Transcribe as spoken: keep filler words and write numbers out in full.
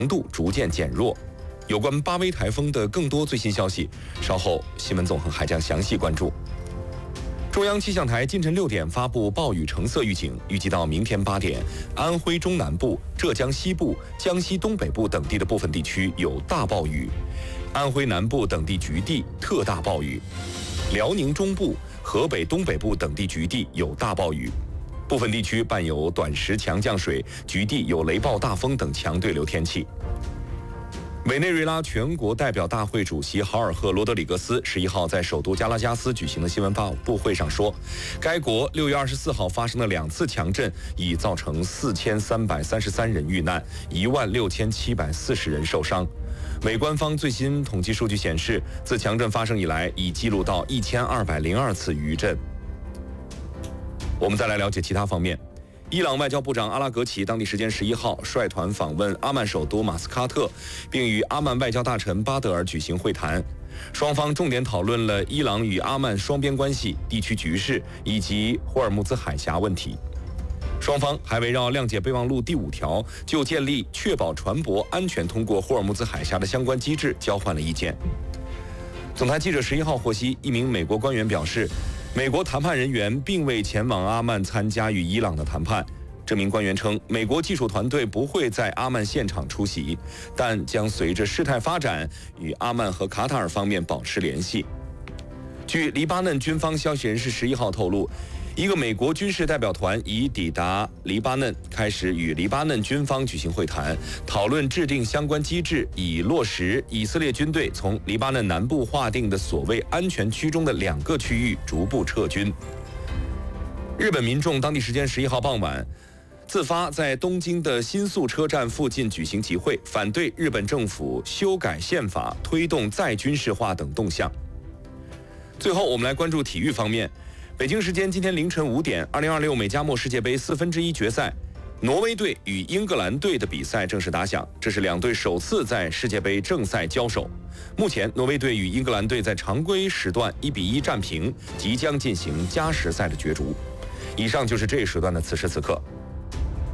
度逐渐减弱。有关巴威台风的更多最新消息，稍后新闻纵横还将详细关注。中央气象台今晨六点发布暴雨橙色预警，预计到明天八点，安徽中南部、浙江西部、江西东北部等地的部分地区有大暴雨，安徽南部等地局地特大暴雨，辽宁中部、河北东北部等地局地有大暴雨，部分地区伴有短时强降水，局地有雷暴大风等强对流天气。委内瑞拉全国代表大会主席豪尔赫·罗德里格斯十一号在首都加拉加斯举行的新闻发布会上说，该国六月二十四号发生的两次强震已造成四千三百三十三人遇难，一万六千七百四十人受伤。委官方最新统计数据显示，自强震发生以来，已记录到一千二百零二次余震。我们再来了解其他方面。伊朗外交部长阿拉格齐当地时间十一号率团访问阿曼首都马斯喀特，并与阿曼外交大臣巴德尔举行会谈。双方重点讨论了伊朗与阿曼双边关系、地区局势以及霍尔木兹海峡问题。双方还围绕谅解备忘录第五条就建立确保船舶安全通过霍尔木兹海峡的相关机制交换了意见。总台记者十一号获悉，一名美国官员表示，美国谈判人员并未前往阿曼参加与伊朗的谈判。这名官员称，美国技术团队不会在阿曼现场出席，但将随着事态发展与阿曼和卡塔尔方面保持联系。据黎巴嫩军方消息人士十一号透露，一个美国军事代表团已抵达黎巴嫩，开始与黎巴嫩军方举行会谈，讨论制定相关机制，以落实以色列军队从黎巴嫩南部划定的所谓安全区中的两个区域逐步撤军。日本民众当地时间十一号傍晚自发在东京的新宿车站附近举行集会，反对日本政府修改宪法、推动再军事化等动向。最后，我们来关注体育方面。北京时间今天凌晨五点，二零二六美加墨世界杯四分之一决赛，挪威队与英格兰队的比赛正式打响，这是两队首次在世界杯正赛交手。目前，挪威队与英格兰队在常规时段一比一战平，即将进行加时赛的角逐。以上就是这一时段的此时此刻。